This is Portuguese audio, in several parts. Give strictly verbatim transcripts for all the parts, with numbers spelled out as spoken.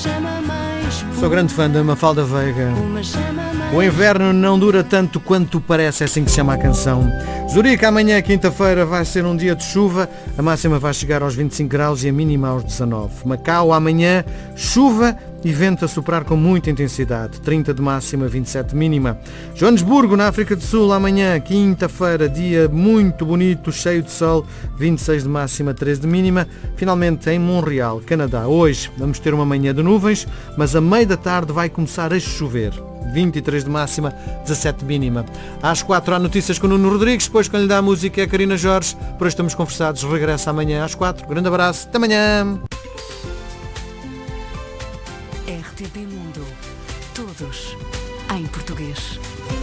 Sou grande fã da Mafalda Veiga. O inverno não dura tanto quanto parece, é assim que se chama a canção. Zurique, amanhã, quinta-feira, vai ser um dia de chuva. A máxima vai chegar aos vinte e cinco graus e a mínima aos dezanove. Macau, amanhã, chuva e vento a soprar com muita intensidade. trinta de máxima, vinte e sete de mínima. Joanesburgo, na África do Sul, amanhã, quinta-feira, dia muito bonito, cheio de sol, vinte e seis de máxima, treze de mínima. Finalmente, em Montreal, Canadá, hoje vamos ter uma manhã de nuvens, mas a meio da tarde vai começar a chover. vinte e três de máxima, dezassete de mínima. Às quatro há notícias com o Nuno Rodrigues, depois quando lhe dá a música é a Karina Jorge. Por hoje estamos conversados, regressa amanhã às quatro. Grande abraço, até amanhã. R T P Mundo, todos em português.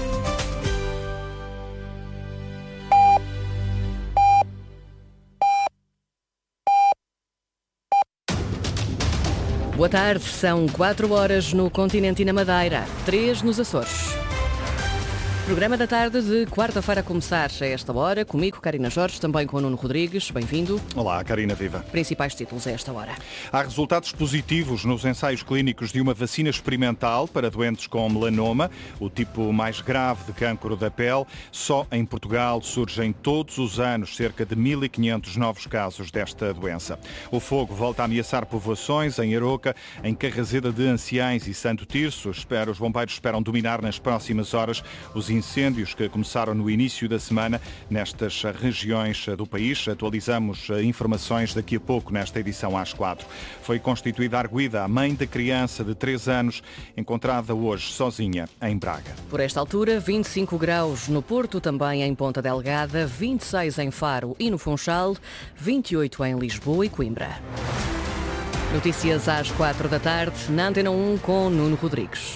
Boa tarde, são quatro horas no continente e na Madeira, três nos Açores. Programa da tarde de quarta-feira a começar a esta hora, comigo, Karina Jorge, também com o Nuno Rodrigues. Bem-vindo. Olá, Karina, viva. Principais títulos a esta hora. Há resultados positivos nos ensaios clínicos de uma vacina experimental para doentes com melanoma, o tipo mais grave de cancro da pele. Só em Portugal surgem todos os anos cerca de mil e quinhentos novos casos desta doença. O fogo volta a ameaçar povoações em Aroca, em Carraseda de Anciães e Santo Tirso. Os bombeiros esperam dominar nas próximas horas os incêndios que começaram no início da semana nestas regiões do país. Atualizamos informações daqui a pouco nesta edição às quatro. Foi constituída a arguida, a mãe da criança de três anos, encontrada hoje sozinha em Braga. Por esta altura, vinte e cinco graus no Porto, também em Ponta Delgada, vinte e seis em Faro e no Funchal, vinte e oito em Lisboa e Coimbra. Notícias às quatro da tarde, na Antena um com Nuno Rodrigues.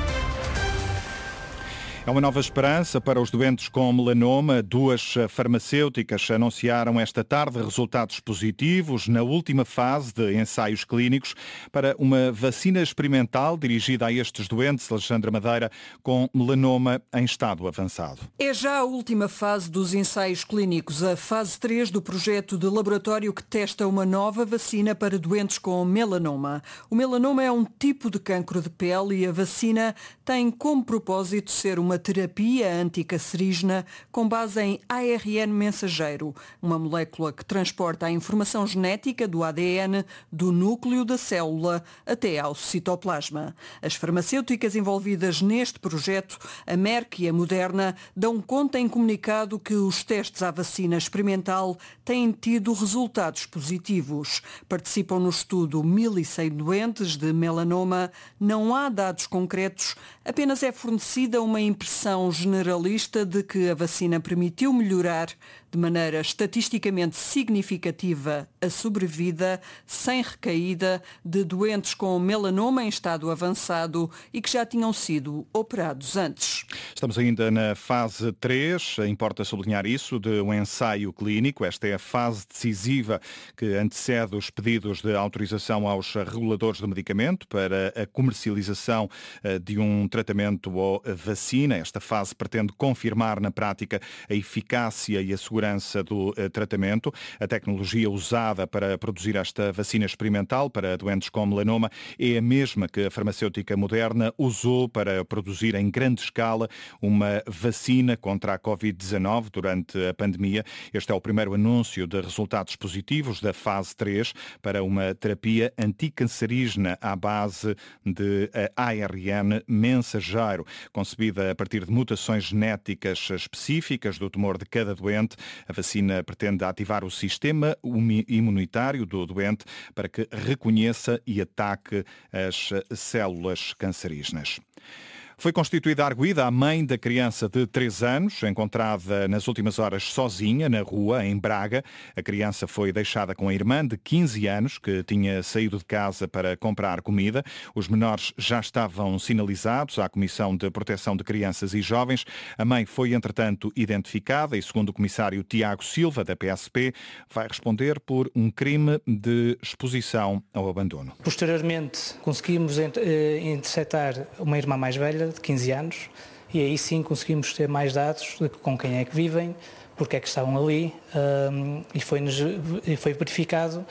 É uma nova esperança para os doentes com melanoma. Duas farmacêuticas anunciaram esta tarde resultados positivos na última fase de ensaios clínicos para uma vacina experimental dirigida a estes doentes, Alexandra Madeira, com melanoma em estado avançado. É já a última fase dos ensaios clínicos, a fase três do projeto de laboratório que testa uma nova vacina para doentes com melanoma. O melanoma é um tipo de cancro de pele e a vacina tem como propósito ser uma Uma terapia anticancerígena com base em A R N mensageiro, uma molécula que transporta a informação genética do A D N do núcleo da célula até ao citoplasma. As farmacêuticas envolvidas neste projeto, a Merck e a Moderna, dão conta em comunicado que os testes à vacina experimental têm tido resultados positivos. Participam no estudo mil e cem doentes de melanoma. Não há dados concretos, apenas é fornecida uma impressão generalista de que a vacina permitiu melhorar de maneira estatisticamente significativa a sobrevida sem recaída de doentes com melanoma em estado avançado e que já tinham sido operados antes. Estamos ainda na fase três, importa sublinhar isso, de um ensaio clínico. Esta é a fase decisiva que antecede os pedidos de autorização aos reguladores do medicamento para a comercialização de um tratamento ou vacina. Esta fase pretende confirmar na prática a eficácia e a segurança do tratamento. A tecnologia usada para produzir esta vacina experimental para doentes com melanoma é a mesma que a farmacêutica Moderna usou para produzir em grande escala uma vacina contra a covid dezanove durante a pandemia. Este é o primeiro anúncio de resultados positivos da fase três para uma terapia anticancerígena à base de A R N mensageiro, concebida a partir de mutações genéticas específicas do tumor de cada doente. A vacina pretende ativar o sistema imunitário do doente para que reconheça e ataque as células cancerígenas. Foi constituída a arguida, a mãe da criança de três anos, encontrada nas últimas horas sozinha na rua, em Braga. A criança foi deixada com a irmã de quinze anos, que tinha saído de casa para comprar comida. Os menores já estavam sinalizados à Comissão de Proteção de Crianças e Jovens. A mãe foi, entretanto, identificada e, segundo o comissário Tiago Silva, da P S P, vai responder por um crime de exposição ao abandono. Posteriormente, conseguimos interceptar uma irmã mais velha, de quinze anos, e aí sim conseguimos ter mais dados de com quem é que vivem, porque é que estavam ali, um, e foi-nos, foi verificado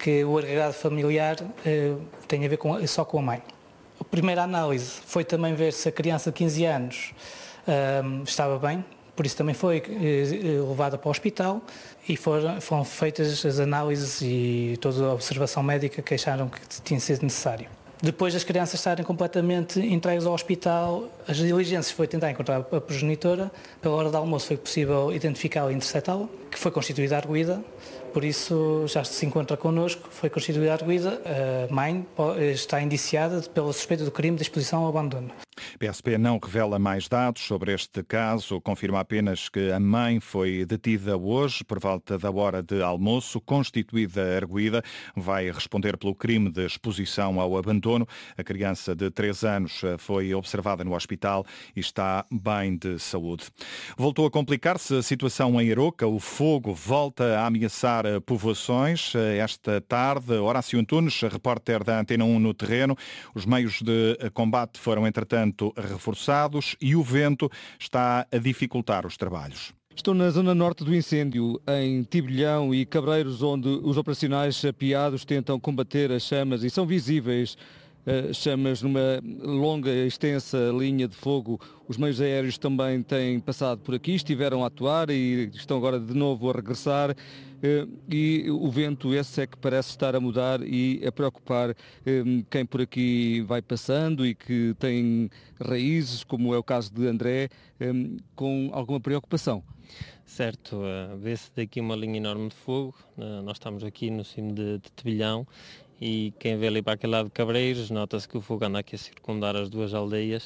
que o agregado familiar uh, tem a ver com, só com a mãe. A primeira análise foi também ver se a criança de quinze anos uh, estava bem, por isso também foi uh, levada para o hospital e foram, foram feitas as análises e toda a observação médica que acharam que tinha sido necessário. Depois das crianças estarem completamente entregues ao hospital, as diligências foi tentar encontrar a progenitora. Pela hora do almoço foi possível identificá-la e interceptá-la, que foi constituída a arguida, por isso já se encontra connosco, foi constituída a arguida. A mãe está indiciada pela suspeita do crime de exposição ao abandono. P S P não revela mais dados sobre este caso, confirma apenas que a mãe foi detida hoje por volta da hora de almoço, constituída arguida, vai responder pelo crime de exposição ao abandono. A criança de três anos foi observada no hospital e está bem de saúde. Voltou a complicar-se a situação em Aroca, o fogo volta a ameaçar povoações. Esta tarde, Horácio Antunes, repórter da Antena um no terreno, os meios de combate foram entretanto reforçados e o vento está a dificultar os trabalhos. Estou na zona norte do incêndio, em Tibilhão e Cabreiros, onde os operacionais apiados tentam combater as chamas e são visíveis uh, chamas numa longa e extensa linha de fogo. Os meios aéreos também têm passado por aqui, estiveram a atuar e estão agora de novo a regressar. Uh, e o vento esse é que parece estar a mudar e a preocupar um, quem por aqui vai passando e que tem raízes, como é o caso de André, um, com alguma preocupação. Certo, uh, vê-se daqui uma linha enorme de fogo. Uh, nós estamos aqui no cimo de, de Tebilhão e quem vê ali para aquele lado de Cabreiros, nota-se que o fogo anda aqui a circundar as duas aldeias.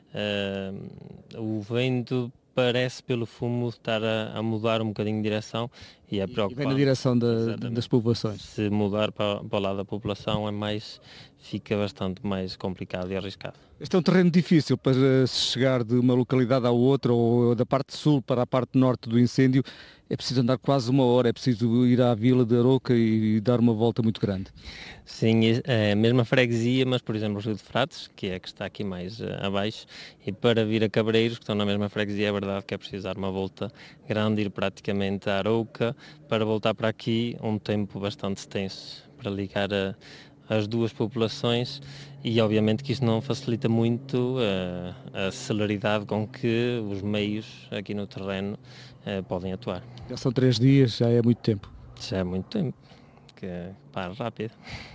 Uh, o vento parece pelo fumo estar a, a mudar um bocadinho de direção e é preocupante. E vem na direção da, das povoações. Se mudar para, para o lado da população é mais, fica bastante mais complicado e arriscado. Este é um terreno difícil para se chegar de uma localidade à outra ou da parte sul para a parte norte do incêndio. É preciso andar quase uma hora, é preciso ir à vila de Aroca e dar uma volta muito grande. Sim, é a mesma freguesia, mas por exemplo o Rio de Frates, que é que está aqui mais uh, abaixo, e para vir a Cabreiros, que estão na mesma freguesia, é verdade que é preciso dar uma volta grande, ir praticamente a Aroca, para voltar para aqui, um tempo bastante extenso para ligar a, as duas populações e obviamente que isto não facilita muito uh, a celeridade com que os meios aqui no terreno uh, podem atuar. Já são três dias, já é muito tempo. Já é muito tempo, que para rápido.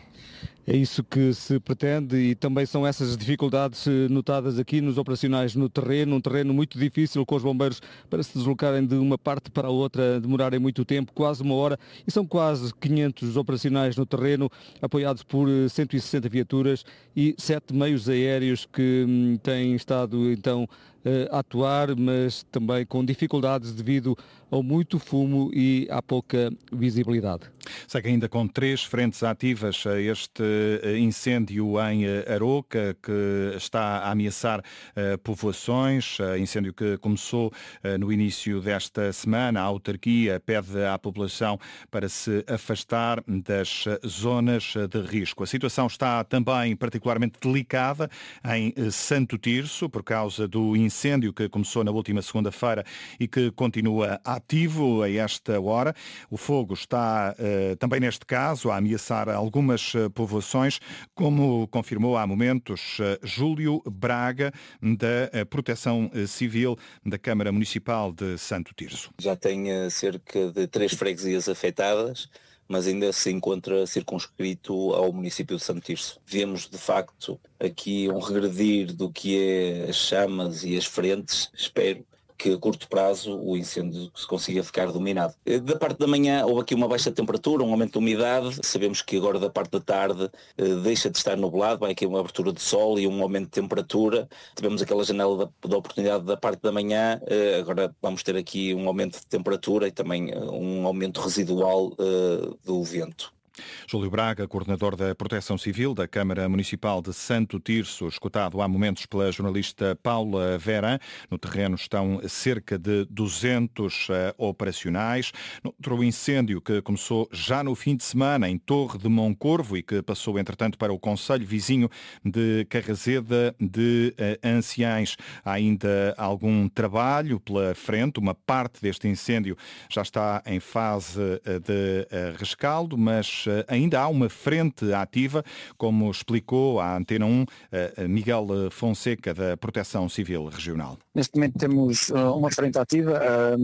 É isso que se pretende e também são essas dificuldades notadas aqui nos operacionais no terreno, um terreno muito difícil com os bombeiros para se deslocarem de uma parte para a outra, demorarem muito tempo, quase uma hora, e são quase quinhentos operacionais no terreno, apoiados por cento e sessenta viaturas e sete meios aéreos que hum, têm estado então a atuar, mas também com dificuldades devido ao muito fumo e à pouca visibilidade. Segue ainda com três frentes ativas este incêndio em Aroca, que está a ameaçar uh, povoações, uh, incêndio que começou uh, no início desta semana. A autarquia pede à população para se afastar das zonas de risco. A situação está também particularmente delicada em uh, Santo Tirso, por causa do incêndio incêndio que começou na última segunda-feira e que continua ativo a esta hora. O fogo está uh, também neste caso a ameaçar algumas uh, povoações, como confirmou há momentos uh, Júlio Braga, da uh, Proteção Civil da Câmara Municipal de Santo Tirso. Já tem uh, cerca de três freguesias afetadas, mas ainda se encontra circunscrito ao município de Santo Tirso. Vemos, de facto, aqui um regredir do que é as chamas e as frentes. Espero que a curto prazo o incêndio se consiga ficar dominado. Da parte da manhã houve aqui uma baixa temperatura, um aumento de umidade. Sabemos que agora da parte da tarde deixa de estar nublado, vai aqui uma abertura de sol e um aumento de temperatura. Tivemos aquela janela da, da oportunidade da parte da manhã, agora vamos ter aqui um aumento de temperatura e também um aumento residual uh, do vento. Júlio Braga, coordenador da Proteção Civil da Câmara Municipal de Santo Tirso, escutado há momentos pela jornalista Paula Vera. No terreno estão cerca de duzentos uh, operacionais. Outro incêndio que começou já no fim de semana em Torre de Moncorvo e que passou, entretanto, para o concelho vizinho de Carrazeda de uh, Anciães. Há ainda algum trabalho pela frente. Uma parte deste incêndio já está em fase uh, de uh, rescaldo, mas mas ainda há uma frente ativa, como explicou à Antena um Miguel Fonseca, da Proteção Civil Regional. Neste momento temos uma frente ativa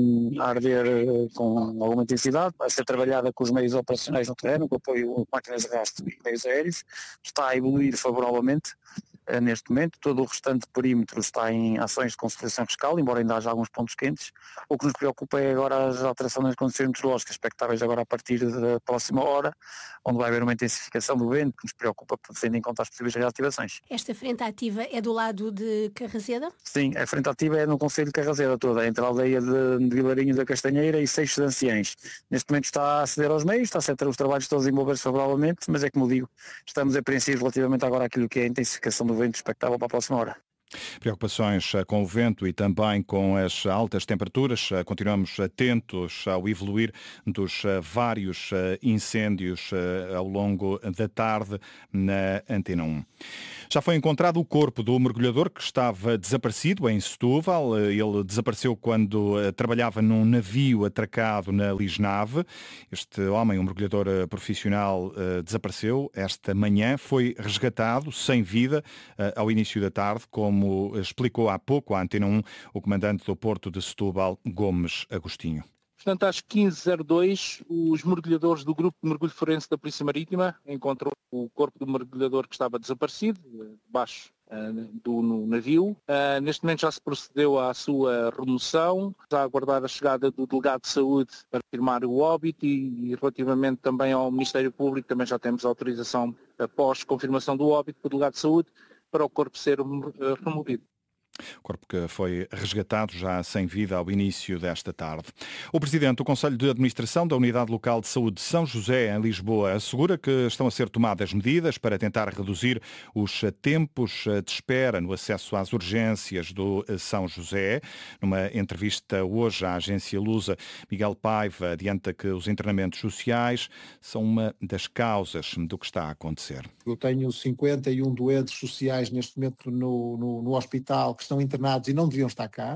a arder com alguma intensidade, a ser trabalhada com os meios operacionais no terreno, com o apoio de máquinas de rastro e meios aéreos, está a evoluir favoravelmente. Neste momento, todo o restante perímetro está em ações de consolidação fiscal, embora ainda haja alguns pontos quentes. O que nos preocupa é agora as alterações nas condições meteorológicas, expectáveis agora a partir da próxima hora, onde vai haver uma intensificação do vento, que nos preocupa, tendo em conta as possíveis reativações. Esta frente ativa é do lado de Carraseda? Sim, a frente ativa é no concelho de Carraseda toda, entre a aldeia de, de Vilarinho da Castanheira e Seixos de Anciães. Neste momento está a aceder aos meios, está a ser os trabalhos todos a envolver-se favoravelmente, mas é como digo, estamos apreensivos relativamente agora àquilo que é a intensificação do vento expectável para a próxima hora. Preocupações com o vento e também com as altas temperaturas. Continuamos atentos ao evoluir dos vários incêndios ao longo da tarde na Antena um. Já foi encontrado o corpo do mergulhador que estava desaparecido em Setúbal. Ele desapareceu quando trabalhava num navio atracado na Lisnave. Este homem, um mergulhador profissional, desapareceu esta manhã. Foi resgatado sem vida ao início da tarde, como Como explicou há pouco à Antena um o comandante do Porto de Setúbal, Gomes Agostinho. Portanto, às quinze e zero dois, os mergulhadores do Grupo de Mergulho Forense da Polícia Marítima encontrou o corpo do mergulhador que estava desaparecido, debaixo uh, do no navio. Uh, neste momento já se procedeu à sua remoção, está a aguardar a chegada do Delegado de Saúde para firmar o óbito e, e relativamente também ao Ministério Público, também já temos autorização, após confirmação do óbito, do Delegado de Saúde, para o corpo ser removido. O corpo que foi resgatado já sem vida ao início desta tarde. O Presidente do Conselho de Administração da Unidade Local de Saúde de São José, em Lisboa, assegura que estão a ser tomadas medidas para tentar reduzir os tempos de espera no acesso às urgências do São José. Numa entrevista hoje à agência Lusa, Miguel Paiva adianta que os internamentos sociais são uma das causas do que está a acontecer. Eu tenho cinquenta e um doentes sociais neste momento no, no, no hospital que estão internados e não deviam estar cá,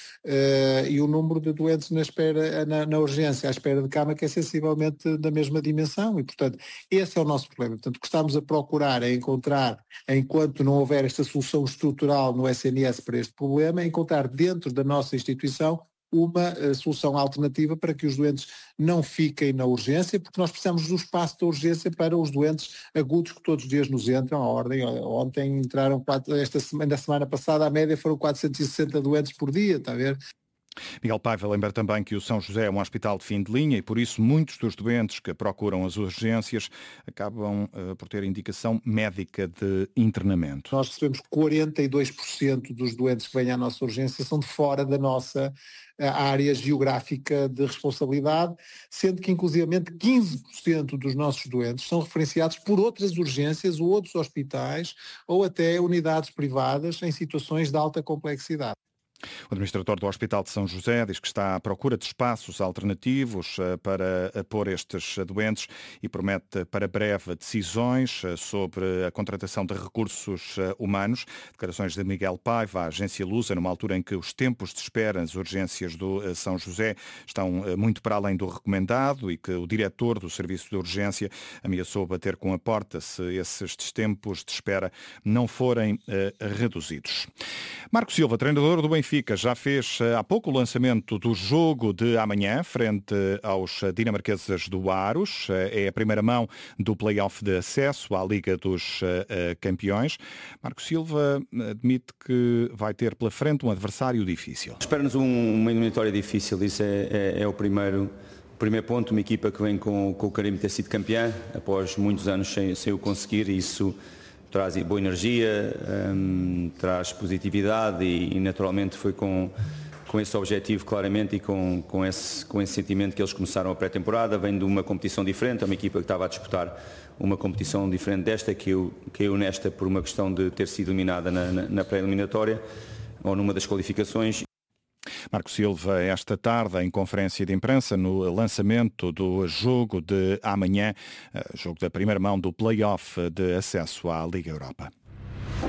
uh, e o número de doentes na, espera, na, na urgência, à espera de cama, que é sensivelmente da mesma dimensão, e portanto esse é o nosso problema. Portanto, o que estamos a procurar é encontrar, enquanto não houver esta solução estrutural no S N S para este problema, é encontrar dentro da nossa instituição uma uh, solução alternativa para que os doentes não fiquem na urgência, porque nós precisamos do espaço da urgência para os doentes agudos que todos os dias nos entram à ordem. Ontem entraram, quatro, esta semana, na semana passada, a média foram quatrocentos e sessenta doentes por dia, está a ver? Miguel Paiva lembra também que o São José é um hospital de fim de linha e por isso muitos dos doentes que procuram as urgências acabam uh, por ter indicação médica de internamento. Nós recebemos quarenta e dois por cento dos doentes que vêm à nossa urgência são de fora da nossa uh, área geográfica de responsabilidade, sendo que inclusivamente quinze por cento dos nossos doentes são referenciados por outras urgências ou outros hospitais ou até unidades privadas em situações de alta complexidade. O administrador do Hospital de São José diz que está à procura de espaços alternativos para pôr estes doentes e promete para breve decisões sobre a contratação de recursos humanos. Declarações de Miguel Paiva à agência Lusa, numa altura em que os tempos de espera nas urgências do São José estão muito para além do recomendado e que o diretor do serviço de urgência ameaçou bater com a porta se esses tempos de espera não forem uh, reduzidos. Marco Silva, treinador do Benfica, já fez há pouco o lançamento do jogo de amanhã frente aos dinamarqueses do Aros. É a primeira mão do play-off de acesso à Liga dos Campeões. Marco Silva admite que vai ter pela frente um adversário difícil. Espera-nos um, uma eliminatória difícil, isso é, é, é o primeiro, primeiro ponto. Uma equipa que vem com, com o carimbo de ter sido campeã após muitos anos sem, sem o conseguir, e isso traz boa energia, um, traz positividade e, e naturalmente foi com, com esse objetivo claramente e com, com, esse, com esse sentimento que eles começaram a pré-temporada. Vem de uma competição diferente, é uma equipa que estava a disputar uma competição diferente desta, que eu, que eu nesta por uma questão de ter sido eliminada na, na, na pré-eliminatória ou numa das qualificações. Marco Silva, esta tarde, em conferência de imprensa, no lançamento do jogo de amanhã, jogo da primeira mão do play-off de acesso à Liga Europa.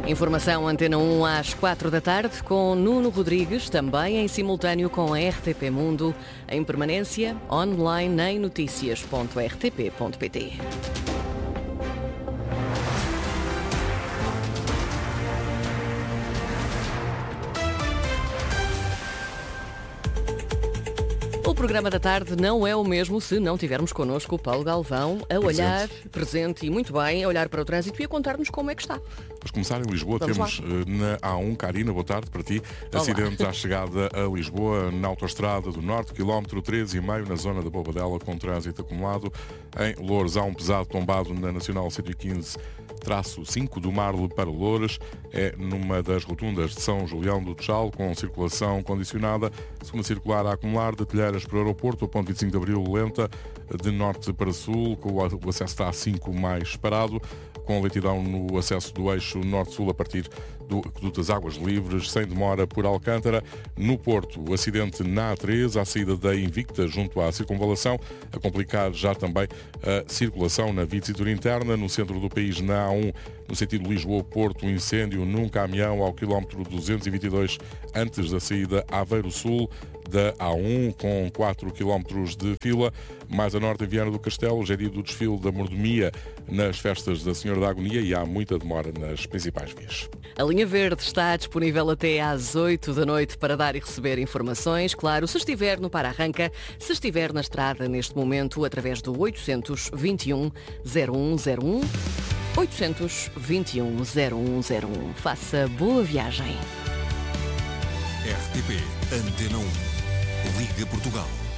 Informação Antena um às quatro da tarde com Nuno Rodrigues, também em simultâneo com a R T P Mundo, em permanência online em notícias ponto r t p ponto p t. O programa da tarde não é o mesmo se não tivermos connosco o Paulo Galvão a olhar, presente, presente e muito bem, a olhar para o trânsito e a contar-nos como é que está. Vamos começar em Lisboa. Vamos Temos lá. na A um, Karina, boa tarde para ti. Olá. Acidente à chegada a Lisboa, na Autostrada do Norte, quilómetro treze e meio, na zona da Bobadela, com trânsito acumulado. Em Loures há um pesado tombado na Nacional cento e quinze, traço cinco, do Marle para Loures. É numa das rotundas de São Julião do Tchal, com circulação condicionada. Segunda circular a acumular, de Telheiras para o aeroporto, a ponto vinte e cinco de Abril lenta, de norte para sul, com o acesso está a cinco mais parado, com lentidão no acesso do eixo norte-sul a partir do Aqueduto das Águas Livres, sem demora por Alcântara. No Porto, o acidente na A três, à saída da Invicta, junto à circunvalação, a complicar já também a circulação na via de cintura interna. No centro do país, na A um, no sentido Lisboa-Porto, um incêndio num caminhão ao quilómetro duzentos e vinte e dois, antes da saída Aveiro Sul, da A um, com quatro quilómetros de fila. Mais a norte, em Viana do Castelo, já é dia do desfile da mordomia nas festas da Senhora da Agonia e há muita demora nas principais vias. A linha verde está disponível até às oito da noite para dar e receber informações. Claro, se estiver no para-arranca, se estiver na estrada neste momento, através do oitocentos vinte e um zero um zero um, oitocentos vinte e um zero um zero um. Faça boa viagem. R T P Antena um. Liga Portugal.